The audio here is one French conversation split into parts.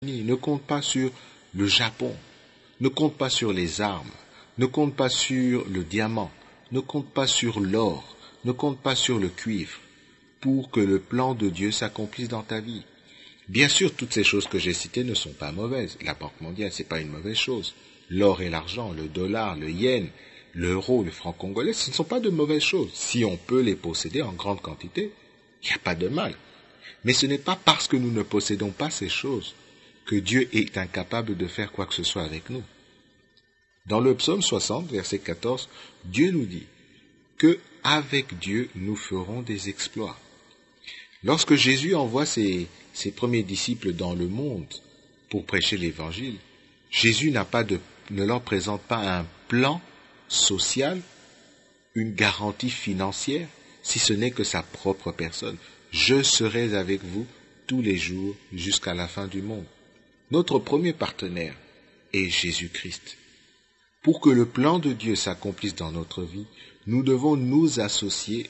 ne compte pas sur le Japon, ne compte pas sur les armes, ne compte pas sur le diamant, ne compte pas sur l'or, ne compte pas sur le cuivre, pour que le plan de Dieu s'accomplisse dans ta vie. Bien sûr, toutes ces choses que j'ai citées ne sont pas mauvaises. La Banque mondiale, c'est pas une mauvaise chose. L'or et l'argent, le dollar, le yen, l'euro, le franc congolais, ce ne sont pas de mauvaises choses. Si on peut les posséder en grande quantité, il n'y a pas de mal. Mais ce n'est pas parce que nous ne possédons pas ces choses que Dieu est incapable de faire quoi que ce soit avec nous. Dans le psaume 60, verset 14, Dieu nous dit que avec Dieu, nous ferons des exploits. Lorsque Jésus envoie ses premiers disciples dans le monde pour prêcher l'évangile, Jésus ne leur présente pas un plan social, une garantie financière, si ce n'est que sa propre personne. Je serai avec vous tous les jours jusqu'à la fin du monde. Notre premier partenaire est Jésus-Christ. Pour que le plan de Dieu s'accomplisse dans notre vie, nous devons nous associer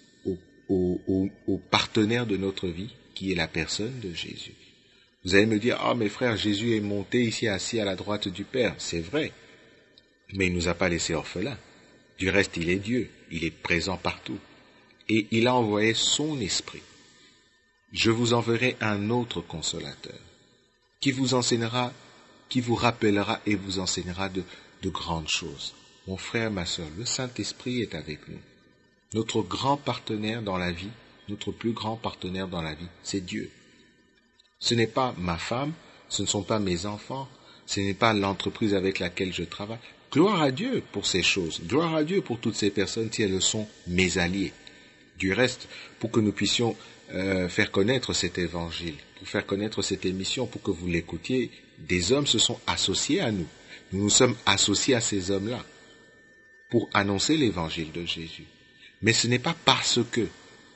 au partenaire de notre vie, qui est la personne de Jésus. Vous allez me dire, « mes frères, Jésus est monté ici assis à la droite du Père. » C'est vrai, mais il ne nous a pas laissés orphelins. Du reste, il est Dieu, il est présent partout. Et il a envoyé son esprit. Je vous enverrai un autre consolateur, qui vous enseignera, qui vous rappellera et vous enseignera de grandes choses. Mon frère, ma sœur, le Saint-Esprit est avec nous. Notre grand partenaire dans la vie, notre plus grand partenaire dans la vie, c'est Dieu. Ce n'est pas ma femme, ce ne sont pas mes enfants, ce n'est pas l'entreprise avec laquelle je travaille. Gloire à Dieu pour ces choses, gloire à Dieu pour toutes ces personnes si elles sont mes alliés. Du reste, pour que nous puissions faire connaître cet évangile, pour faire connaître cette émission, pour que vous l'écoutiez, des hommes se sont associés à nous. Nous nous sommes associés à ces hommes-là pour annoncer l'évangile de Jésus. Mais ce n'est pas parce que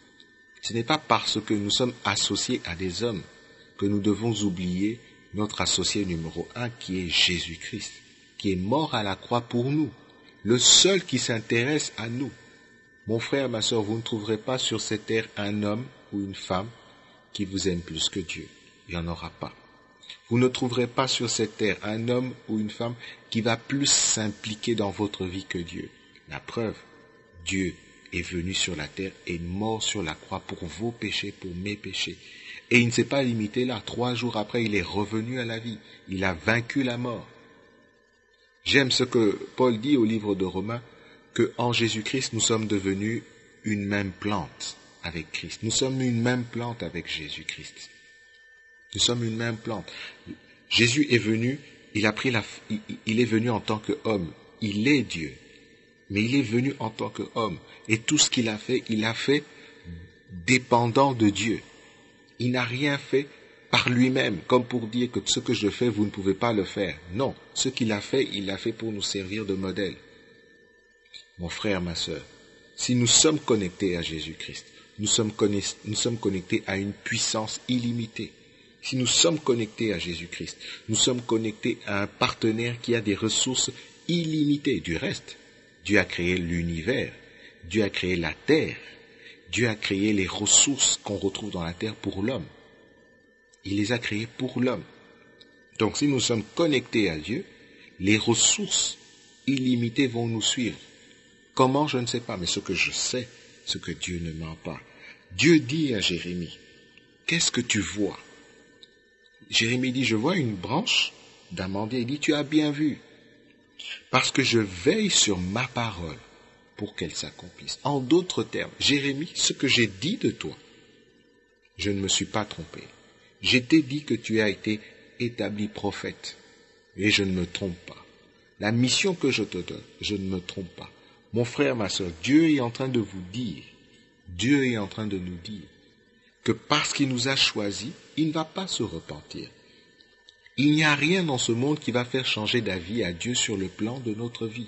nous sommes associés à des hommes que nous devons oublier notre associé numéro 1 qui est Jésus-Christ, qui est mort à la croix pour nous, le seul qui s'intéresse à nous. Mon frère, ma sœur, vous ne trouverez pas sur cette terre un homme ou une femme qui vous aime plus que Dieu. Il n'y en aura pas. Vous ne trouverez pas sur cette terre un homme ou une femme qui va plus s'impliquer dans votre vie que Dieu. La preuve, Dieu est venu sur la terre et mort sur la croix pour vos péchés, pour mes péchés. Et il ne s'est pas limité là. 3 jours après, il est revenu à la vie. Il a vaincu la mort. J'aime ce que Paul dit au livre de Romains, que en Jésus-Christ, nous sommes devenus une même plante avec Christ. Nous sommes une même plante avec Jésus-Christ. Nous sommes une même plante. Jésus est venu, il est venu en tant qu'homme. Il est Dieu. Mais il est venu en tant qu'homme. Et tout ce qu'il a fait dépendant de Dieu. Il n'a rien fait par lui-même, comme pour dire que ce que je fais, vous ne pouvez pas le faire. Non, ce qu'il a fait, il l'a fait pour nous servir de modèle. Mon frère, ma sœur, si nous sommes connectés à Jésus-Christ, nous sommes connectés à une puissance illimitée. Si nous sommes connectés à Jésus-Christ, nous sommes connectés à un partenaire qui a des ressources illimitées. Du reste, Dieu a créé l'univers, Dieu a créé la terre, Dieu a créé les ressources qu'on retrouve dans la terre pour l'homme. Il les a créées pour l'homme. Donc si nous sommes connectés à Dieu, les ressources illimitées vont nous suivre. Comment, je ne sais pas, mais ce que je sais, c'est que Dieu ne ment pas. Dieu dit à Jérémie, qu'est-ce que tu vois? Jérémie dit, je vois une branche d'amandier. Il dit, tu as bien vu, parce que je veille sur ma parole pour qu'elle s'accomplisse. En d'autres termes, Jérémie, ce que j'ai dit de toi, je ne me suis pas trompé. Je t'ai dit que tu as été établi prophète, et je ne me trompe pas. La mission que je te donne, je ne me trompe pas. Mon frère, ma sœur, Dieu est en train de vous dire, Dieu est en train de nous dire, que parce qu'il nous a choisis, il ne va pas se repentir. Il n'y a rien dans ce monde qui va faire changer d'avis à Dieu sur le plan de notre vie.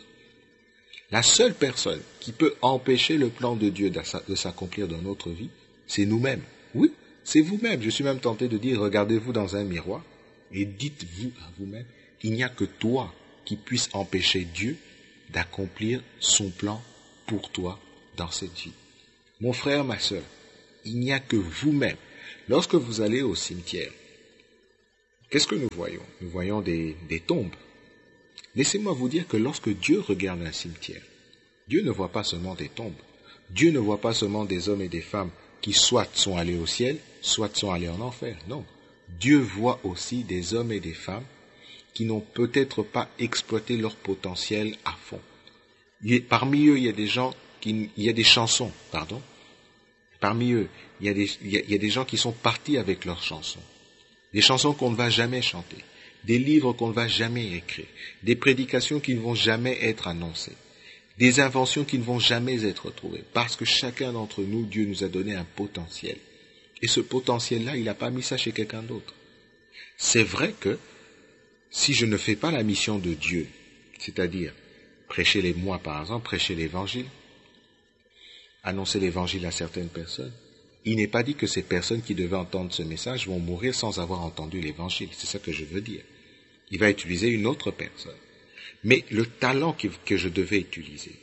La seule personne qui peut empêcher le plan de Dieu de s'accomplir dans notre vie, c'est nous-mêmes. Oui, c'est vous-même. Je suis même tenté de dire, regardez-vous dans un miroir et dites-vous à vous-même, il n'y a que toi qui puisse empêcher Dieu d'accomplir son plan pour toi dans cette vie. Mon frère, ma sœur, il n'y a que vous-même. Lorsque vous allez au cimetière, Qu'est-ce que nous voyons? Nous voyons des tombes. Laissez-moi vous dire que lorsque Dieu regarde un cimetière, Dieu ne voit pas seulement des tombes. Dieu ne voit pas seulement des hommes et des femmes qui soit sont allés au ciel, soit sont allés en enfer. Non. Dieu voit aussi des hommes et des femmes qui n'ont peut-être pas exploité leur potentiel à fond. Parmi eux, il y a des chansons, pardon. Parmi eux, il y a des gens qui sont partis avec leurs chansons. Des chansons qu'on ne va jamais chanter. Des livres qu'on ne va jamais écrire. Des prédications qui ne vont jamais être annoncées. Des inventions qui ne vont jamais être trouvées. Parce que chacun d'entre nous, Dieu nous a donné un potentiel. Et ce potentiel-là, il n'a pas mis ça chez quelqu'un d'autre. C'est vrai que si je ne fais pas la mission de Dieu, c'est-à-dire prêcher par exemple, prêcher l'évangile, annoncer l'évangile à certaines personnes, il n'est pas dit que ces personnes qui devaient entendre ce message vont mourir sans avoir entendu l'évangile. C'est ça que je veux dire. Il va utiliser une autre personne. Mais le talent que je devais utiliser,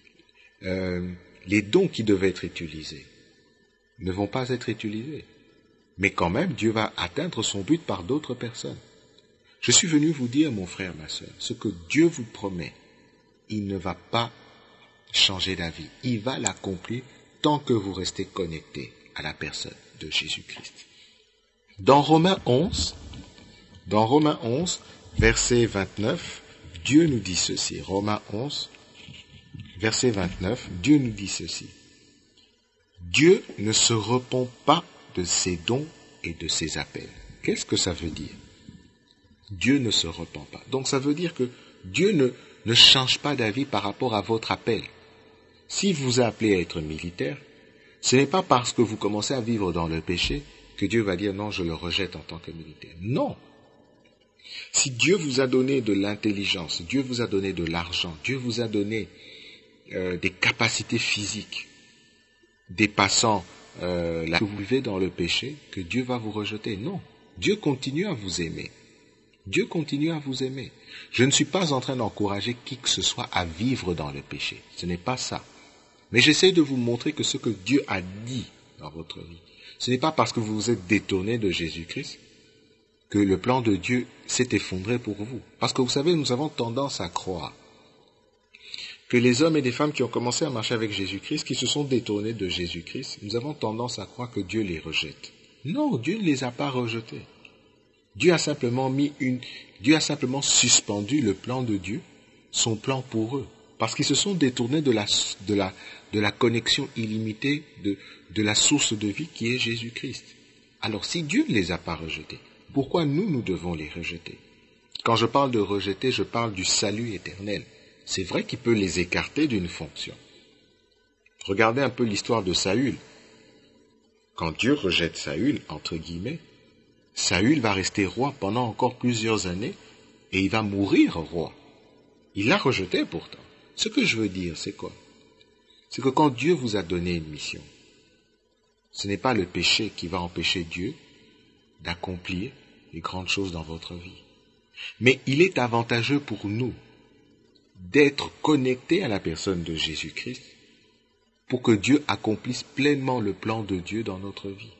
les dons qui devaient être utilisés, ne vont pas être utilisés. Mais quand même, Dieu va atteindre son but par d'autres personnes. Je suis venu vous dire, mon frère, ma sœur, ce que Dieu vous promet, il ne va pas changer d'avis. Il va l'accomplir tant que vous restez connectés à la personne de Jésus-Christ. Dans Romains 11, verset 29, Dieu nous dit ceci. Romains 11, verset 29, Dieu nous dit ceci. Dieu ne se repent pas de ses dons et de ses appels. Qu'est-ce que ça veut dire? Dieu ne se repent pas. Donc ça veut dire que Dieu ne change pas d'avis par rapport à votre appel. Si vous vous appelez à être militaire, ce n'est pas parce que vous commencez à vivre dans le péché que Dieu va dire non, je le rejette en tant que militaire. Non. Si Dieu vous a donné de l'intelligence, Dieu vous a donné de l'argent, Dieu vous a donné des capacités physiques dépassant que vous vivez dans le péché, que Dieu va vous rejeter. Non. Dieu continue à vous aimer. Dieu continue à vous aimer. Je ne suis pas en train d'encourager qui que ce soit à vivre dans le péché. Ce n'est pas ça. Mais j'essaie de vous montrer que ce que Dieu a dit dans votre vie, ce n'est pas parce que vous vous êtes détourné de Jésus-Christ que le plan de Dieu s'est effondré pour vous. Parce que vous savez, nous avons tendance à croire que les hommes et les femmes qui ont commencé à marcher avec Jésus-Christ, qui se sont détournés de Jésus-Christ, nous avons tendance à croire que Dieu les rejette. Non, Dieu ne les a pas rejetés. Dieu a simplement suspendu le plan de Dieu, son plan pour eux, parce qu'ils se sont détournés de la connexion illimitée de la source de vie qui est Jésus-Christ. Alors si Dieu ne les a pas rejetés, pourquoi nous devons les rejeter? Quand je parle de rejeter, je parle du salut éternel. C'est vrai qu'il peut les écarter d'une fonction. Regardez un peu l'histoire de Saül. Quand Dieu rejette Saül, entre guillemets, Saül va rester roi pendant encore plusieurs années et il va mourir roi. Il l'a rejeté pourtant. Ce que je veux dire, c'est quoi? C'est que quand Dieu vous a donné une mission, ce n'est pas le péché qui va empêcher Dieu d'accomplir les grandes choses dans votre vie. Mais il est avantageux pour nous d'être connectés à la personne de Jésus-Christ pour que Dieu accomplisse pleinement le plan de Dieu dans notre vie.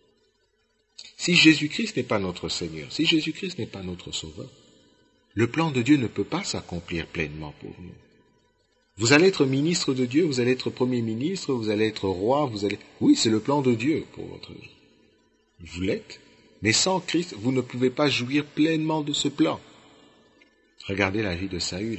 Si Jésus-Christ n'est pas notre Seigneur, si Jésus-Christ n'est pas notre Sauveur, le plan de Dieu ne peut pas s'accomplir pleinement pour nous. Vous allez être ministre de Dieu, vous allez être premier ministre, vous allez être roi, oui, c'est le plan de Dieu pour votre vie. Vous l'êtes, mais sans Christ, vous ne pouvez pas jouir pleinement de ce plan. Regardez la vie de Saül.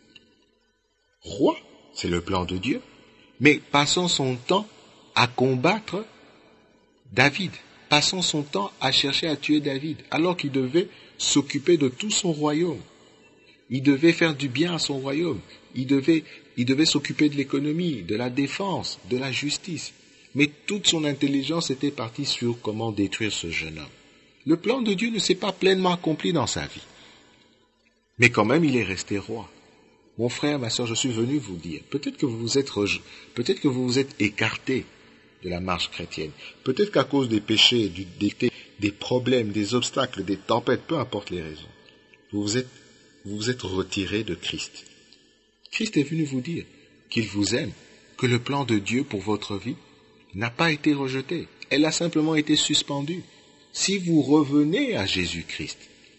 Roi, c'est le plan de Dieu, mais passant son temps à combattre David, passant son temps à chercher à tuer David, alors qu'il devait s'occuper de tout son royaume. Il devait faire du bien à son royaume. Il devait s'occuper de l'économie, de la défense, de la justice. Mais toute son intelligence était partie sur comment détruire ce jeune homme. Le plan de Dieu ne s'est pas pleinement accompli dans sa vie. Mais quand même, il est resté roi. Mon frère, ma sœur, je suis venu vous dire, peut-être que vous vous êtes écarté de la marche chrétienne. Peut-être qu'à cause des péchés, des problèmes, des obstacles, des tempêtes, peu importe les raisons, vous vous êtes retiré de Christ. Christ est venu vous dire qu'il vous aime, que le plan de Dieu pour votre vie n'a pas été rejeté. Elle a simplement été suspendue. Si vous revenez à Jésus-Christ,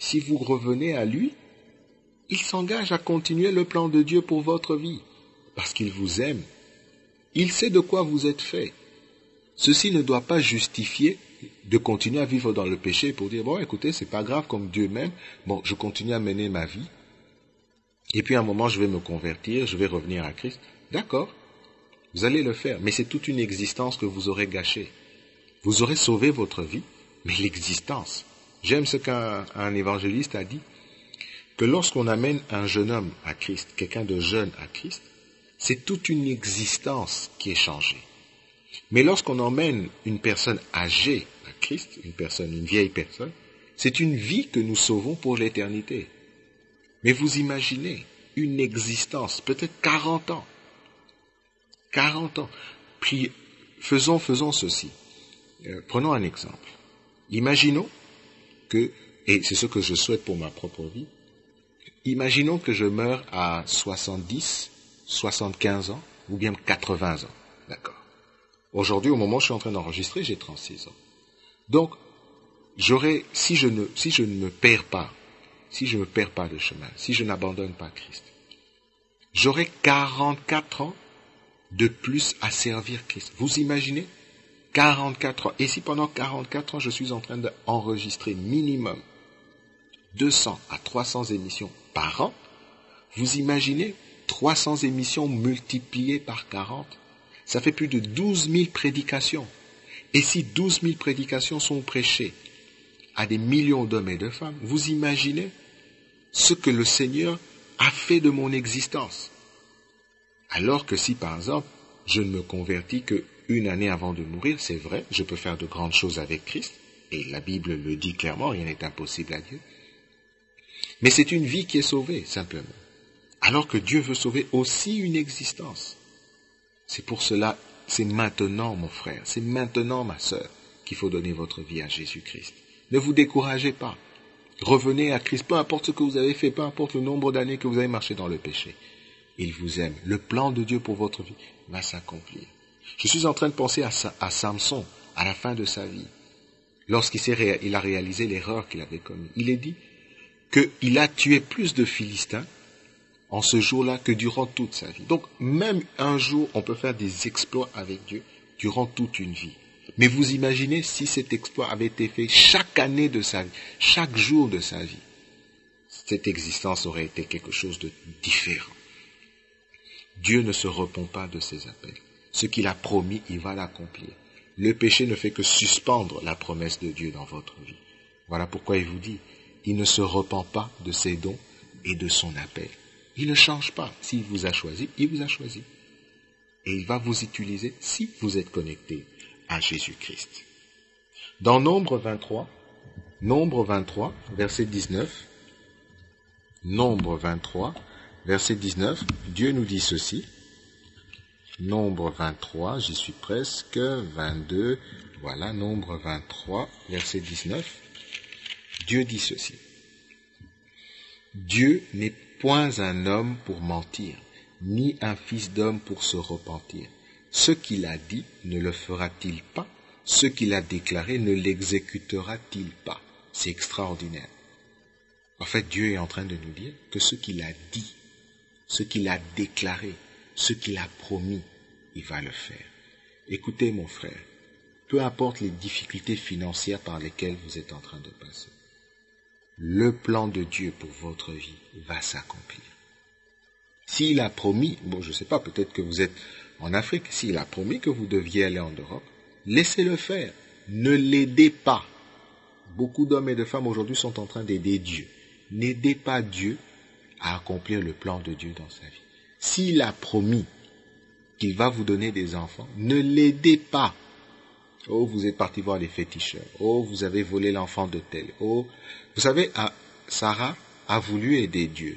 Si vous revenez à lui, il s'engage à continuer le plan de Dieu pour votre vie, parce qu'il vous aime. Il sait de quoi vous êtes fait. Ceci ne doit pas justifier de continuer à vivre dans le péché pour dire, bon, écoutez, c'est pas grave comme Dieu m'aime, bon, je continue à mener ma vie, et puis à un moment, je vais me convertir, je vais revenir à Christ. D'accord, vous allez le faire, mais c'est toute une existence que vous aurez gâchée. Vous aurez sauvé votre vie, mais l'existence. J'aime ce qu'un évangéliste a dit, que lorsqu'on amène un jeune homme à Christ, quelqu'un de jeune à Christ, c'est toute une existence qui est changée. Mais lorsqu'on emmène une personne âgée à Christ, une vieille personne, c'est une vie que nous sauvons pour l'éternité. Mais vous imaginez une existence, peut-être 40 ans. 40 ans. Puis, faisons ceci. Prenons un exemple. Imaginons que, et c'est ce que je souhaite pour ma propre vie, imaginons que je meurs à 70, 75 ans, ou bien 80 ans. D'accord. Aujourd'hui, au moment où je suis en train d'enregistrer, j'ai 36 ans. Donc, si je ne me perds pas de chemin, si je n'abandonne pas Christ, j'aurai 44 ans de plus à servir Christ. Vous imaginez? 44 ans. Et si pendant 44 ans, je suis en train d'enregistrer minimum 200 à 300 émissions par an, vous imaginez 300 émissions multipliées par 40, ça fait plus de 12 000 prédications. Et si 12 000 prédications sont prêchées à des millions d'hommes et de femmes, vous imaginez ce que le Seigneur a fait de mon existence. Alors que si, par exemple, je ne me convertis qu'une année avant de mourir, c'est vrai, je peux faire de grandes choses avec Christ, et la Bible le dit clairement, rien n'est impossible à Dieu. Mais c'est une vie qui est sauvée, simplement. Alors que Dieu veut sauver aussi une existence. C'est pour cela, c'est maintenant, mon frère, c'est maintenant, ma sœur, qu'il faut donner votre vie à Jésus-Christ. Ne vous découragez pas. Revenez à Christ, peu importe ce que vous avez fait, peu importe le nombre d'années que vous avez marché dans le péché. Il vous aime. Le plan de Dieu pour votre vie va s'accomplir. Je suis en train de penser à Samson, à la fin de sa vie, lorsqu'il a réalisé l'erreur qu'il avait commise. Il est dit qu'il a tué plus de Philistins en ce jour-là que durant toute sa vie. Donc, même un jour, on peut faire des exploits avec Dieu durant toute une vie. Mais vous imaginez si cet exploit avait été fait chaque année de sa vie, chaque jour de sa vie. Cette existence aurait été quelque chose de différent. Dieu ne se repent pas de ses appels. Ce qu'il a promis, il va l'accomplir. Le péché ne fait que suspendre la promesse de Dieu dans votre vie. Voilà pourquoi il vous dit, il ne se repent pas de ses dons et de son appel. Il ne change pas. S'il vous a choisi, il vous a choisi. Et il va vous utiliser si vous êtes connecté à Jésus-Christ. Dans Nombre 23, verset 19, Nombre 23, verset 19, Dieu nous dit ceci. Nombre 23, j'y suis presque, 22, voilà, Nombre 23, verset 19. Dieu dit ceci. Dieu n'est point un homme pour mentir, ni un fils d'homme pour se repentir. Ce qu'il a dit, ne le fera-t-il pas? Ce qu'il a déclaré, ne l'exécutera-t-il pas? C'est extraordinaire. En fait, Dieu est en train de nous dire que ce qu'il a dit, ce qu'il a déclaré, ce qu'il a promis, il va le faire. Écoutez, mon frère, peu importe les difficultés financières par lesquelles vous êtes en train de passer, le plan de Dieu pour votre vie va s'accomplir. S'il a promis, bon, je ne sais pas, peut-être que vous êtes en Afrique, s'il a promis que vous deviez aller en Europe, laissez-le faire. Ne l'aidez pas. Beaucoup d'hommes et de femmes aujourd'hui sont en train d'aider Dieu. N'aidez pas Dieu à accomplir le plan de Dieu dans sa vie. S'il a promis qu'il va vous donner des enfants, ne l'aidez pas. Oh, vous êtes parti voir les féticheurs. Oh, vous avez volé l'enfant de tel. Oh, vous savez, Sarah a voulu aider Dieu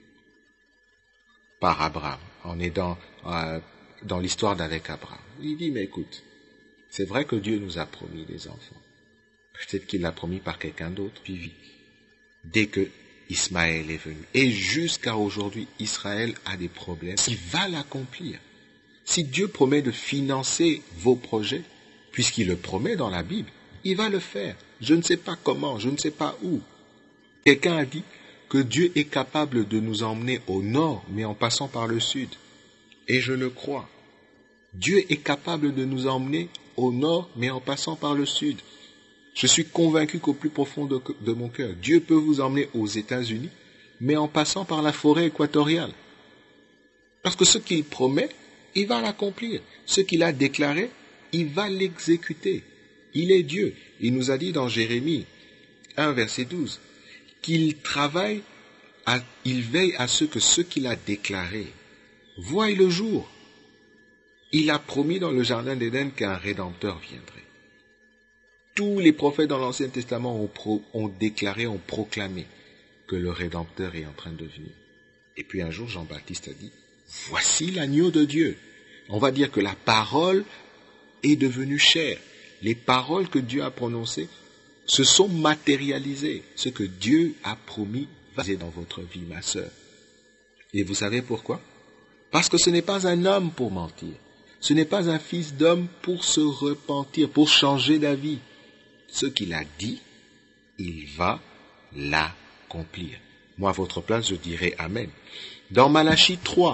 par Abraham, en aidant dans l'histoire d'avec Abraham. Il dit, mais écoute, c'est vrai que Dieu nous a promis des enfants. Peut-être qu'il l'a promis par quelqu'un d'autre, puis vite. Dès que Ismaël est venu. Et jusqu'à aujourd'hui, Israël a des problèmes. Il va l'accomplir. Si Dieu promet de financer vos projets, puisqu'il le promet dans la Bible, il va le faire. Je ne sais pas comment, je ne sais pas où. Quelqu'un a dit que Dieu est capable de nous emmener au nord, mais en passant par le sud. Et je le crois. Dieu est capable de nous emmener au nord, mais en passant par le sud. Je suis convaincu qu'au plus profond de mon cœur, Dieu peut vous emmener aux États-Unis, mais en passant par la forêt équatoriale. Parce que ce qu'il promet, il va l'accomplir. Ce qu'il a déclaré, il va l'exécuter. Il est Dieu. Il nous a dit dans Jérémie 1, verset 12, qu'il travaille, il veille à ce que ce qu'il a déclaré voie le jour. Il a promis dans le jardin d'Éden qu'un Rédempteur viendrait. Tous les prophètes dans l'Ancien Testament ont déclaré, ont proclamé que le Rédempteur est en train de venir. Et puis un jour, Jean-Baptiste a dit, voici l'agneau de Dieu. On va dire que la parole est devenue chair. Les paroles que Dieu a prononcées se sont matérialisées. Ce que Dieu a promis va se dans votre vie, ma sœur. Et vous savez pourquoi? Parce que ce n'est pas un homme pour mentir. Ce n'est pas un fils d'homme pour se repentir, pour changer d'avis. Ce qu'il a dit, il va l'accomplir. Moi, à votre place, je dirais Amen. Dans Malachie 3,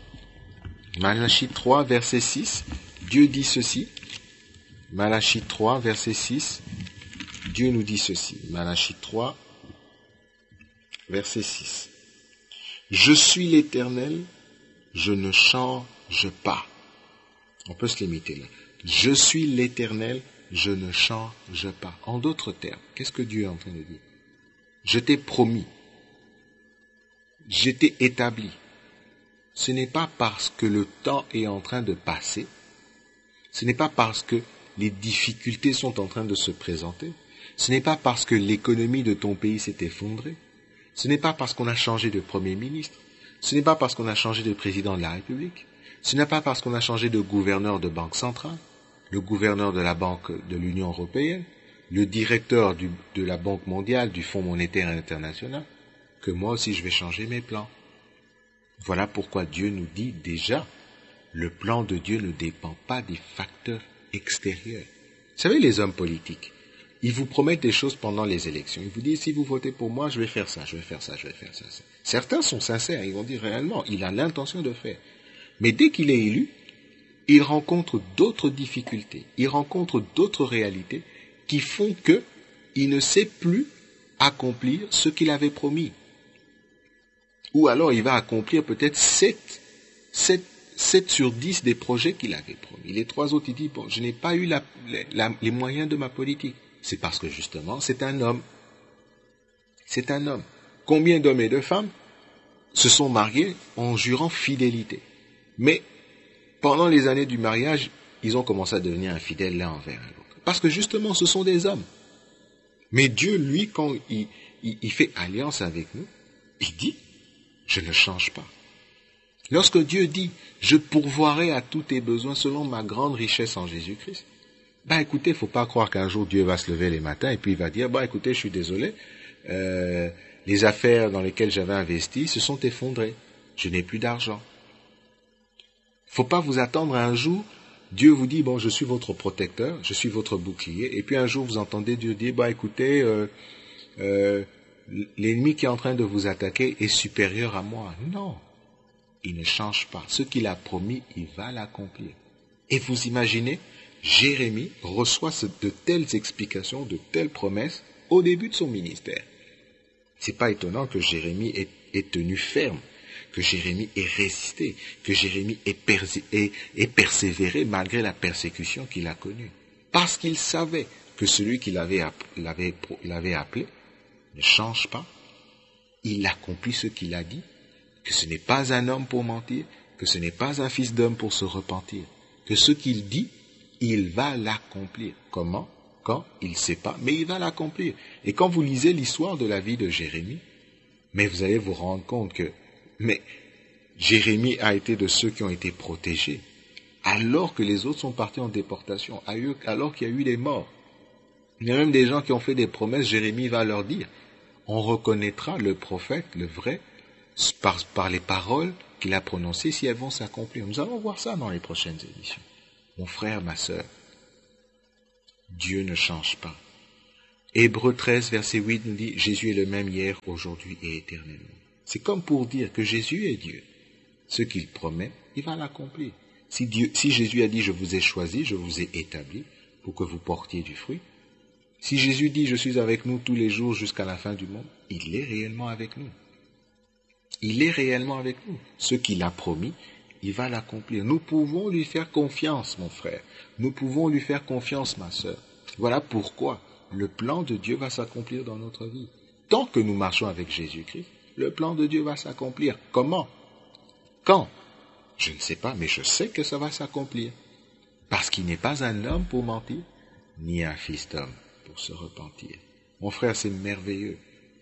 verset 6, Dieu dit ceci. Malachie 3, verset 6, Dieu nous dit ceci. Malachie 3, verset 6. Je suis l'Éternel, je ne change pas. On peut se limiter là. Je suis l'Éternel, je ne change pas. En d'autres termes, qu'est-ce que Dieu est en train de dire? Je t'ai promis, je t'ai établi. Ce n'est pas parce que le temps est en train de passer, ce n'est pas parce que les difficultés sont en train de se présenter, ce n'est pas parce que l'économie de ton pays s'est effondrée, ce n'est pas parce qu'on a changé de Premier ministre, ce n'est pas parce qu'on a changé de président de la République, ce n'est pas parce qu'on a changé de gouverneur de banque centrale, le gouverneur de la Banque de l'Union européenne, le directeur de la Banque mondiale, du Fonds monétaire international, que moi aussi je vais changer mes plans. Voilà pourquoi Dieu nous dit déjà, le plan de Dieu ne dépend pas des facteurs extérieurs. Vous savez, les hommes politiques, ils vous promettent des choses pendant les élections. Ils vous disent, si vous votez pour moi, je vais faire ça, je vais faire ça, je vais faire ça. Certains sont sincères, ils vont dire réellement, il a l'intention de faire. Mais dès qu'il est élu, il rencontre d'autres difficultés, il rencontre d'autres réalités qui font qu'il ne sait plus accomplir ce qu'il avait promis. Ou alors il va accomplir peut-être 7 sur 10 des projets qu'il avait promis. Les 3 autres, il dit, bon, je n'ai pas eu les moyens de ma politique. C'est parce que justement, c'est un homme. C'est un homme. Combien d'hommes et de femmes se sont mariés en jurant fidélité? Mais pendant les années du mariage, ils ont commencé à devenir infidèles l'un envers l'autre. Parce que justement, ce sont des hommes. Mais Dieu, lui, quand il fait alliance avec nous, il dit, je ne change pas. Lorsque Dieu dit, je pourvoirai à tous tes besoins selon ma grande richesse en Jésus-Christ, écoutez, il ne faut pas croire qu'un jour Dieu va se lever les matins et puis il va dire, écoutez, je suis désolé, les affaires dans lesquelles j'avais investi se sont effondrées. Je n'ai plus d'argent. Il ne faut pas vous attendre à un jour, Dieu vous dit, je suis votre protecteur, je suis votre bouclier, et puis un jour vous entendez Dieu dire, écoutez, l'ennemi qui est en train de vous attaquer est supérieur à moi. Non, il ne change pas. Ce qu'il a promis, il va l'accomplir. Et vous imaginez, Jérémie reçoit de telles explications, de telles promesses au début de son ministère. C'est pas étonnant que Jérémie ait tenu ferme, que Jérémie ait résisté, que Jérémie ait persévéré malgré la persécution qu'il a connue. Parce qu'il savait que celui qui l'avait appelé ne change pas, il accomplit ce qu'il a dit, que ce n'est pas un homme pour mentir, que ce n'est pas un fils d'homme pour se repentir, que ce qu'il dit, il va l'accomplir. Comment? Quand? Il ne sait pas, mais il va l'accomplir. Et quand vous lisez l'histoire de la vie de Jérémie, mais vous allez vous rendre compte que Jérémie a été de ceux qui ont été protégés, alors que les autres sont partis en déportation, alors qu'il y a eu des morts. Il y a même des gens qui ont fait des promesses, Jérémie va leur dire, on reconnaîtra le prophète, le vrai, par les paroles qu'il a prononcées, si elles vont s'accomplir. Nous allons voir ça dans les prochaines émissions. Mon frère, ma sœur, Dieu ne change pas. Hébreux 13, verset 8 nous dit, Jésus est le même hier, aujourd'hui et éternellement. C'est comme pour dire que Jésus est Dieu. Ce qu'il promet, il va l'accomplir. Si Jésus a dit, je vous ai choisi, je vous ai établi pour que vous portiez du fruit, si Jésus dit, je suis avec nous tous les jours jusqu'à la fin du monde, il est réellement avec nous. Il est réellement avec nous. Ce qu'il a promis, il va l'accomplir. Nous pouvons lui faire confiance, mon frère. Nous pouvons lui faire confiance, ma sœur. Voilà pourquoi le plan de Dieu va s'accomplir dans notre vie. Tant que nous marchons avec Jésus-Christ, le plan de Dieu va s'accomplir. Comment? Quand? Je ne sais pas, mais je sais que ça va s'accomplir. Parce qu'il n'est pas un homme pour mentir, ni un fils d'homme pour se repentir. Mon frère, c'est merveilleux.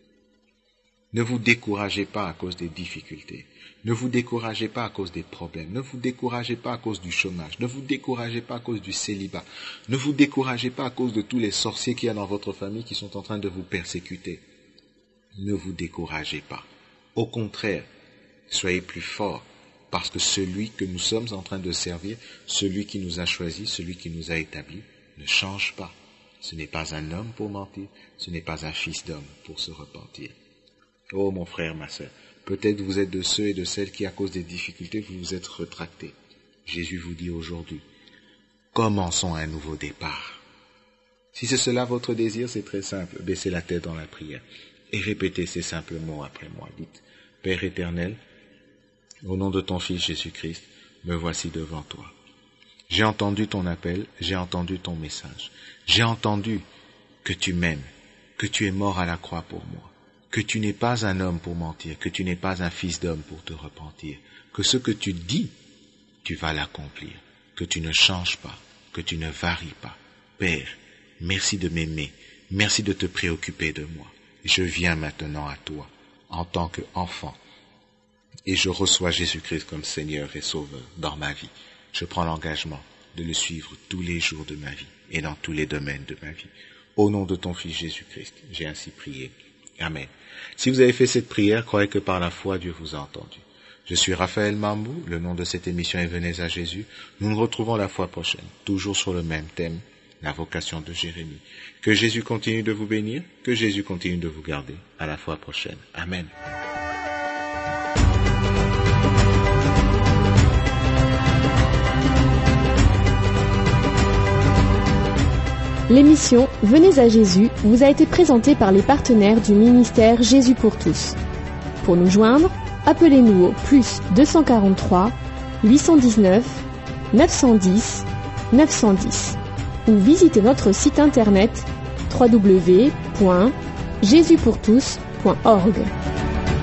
Ne vous découragez pas à cause des difficultés. Ne vous découragez pas à cause des problèmes. Ne vous découragez pas à cause du chômage. Ne vous découragez pas à cause du célibat. Ne vous découragez pas à cause de tous les sorciers qu'il y a dans votre famille qui sont en train de vous persécuter. Ne vous découragez pas. Au contraire, soyez plus forts parce que celui que nous sommes en train de servir, celui qui nous a choisis, celui qui nous a établis, ne change pas. Ce n'est pas un homme pour mentir, ce n'est pas un fils d'homme pour se repentir. Oh mon frère, ma sœur, peut-être vous êtes de ceux et de celles qui, à cause des difficultés, vous vous êtes rétractés. Jésus vous dit aujourd'hui, commençons un nouveau départ. Si c'est cela votre désir, c'est très simple, baissez la tête dans la prière et répétez ces simples mots après moi. Dites, Père éternel, au nom de ton Fils Jésus-Christ, me voici devant toi. J'ai entendu ton appel, j'ai entendu ton message. J'ai entendu que tu m'aimes, que tu es mort à la croix pour moi, que tu n'es pas un homme pour mentir, que tu n'es pas un fils d'homme pour te repentir, que ce que tu dis, tu vas l'accomplir, que tu ne changes pas, que tu ne varies pas. Père, merci de m'aimer, merci de te préoccuper de moi. Je viens maintenant à toi en tant qu'enfant et je reçois Jésus-Christ comme Seigneur et Sauveur dans ma vie. Je prends l'engagement de le suivre tous les jours de ma vie et dans tous les domaines de ma vie. Au nom de ton Fils Jésus-Christ, j'ai ainsi prié. Amen. Si vous avez fait cette prière, croyez que par la foi, Dieu vous a entendu. Je suis Raphaël Mambou, le nom de cette émission est Venez à Jésus. Nous nous retrouvons la fois prochaine, toujours sur le même thème, la vocation de Jérémie. Que Jésus continue de vous bénir, que Jésus continue de vous garder. À la fois prochaine. Amen. L'émission Venez à Jésus vous a été présentée par les partenaires du ministère Jésus pour tous. Pour nous joindre, appelez-nous au +243 819 910 910 ou visitez notre site internet www.jesuspourtous.org.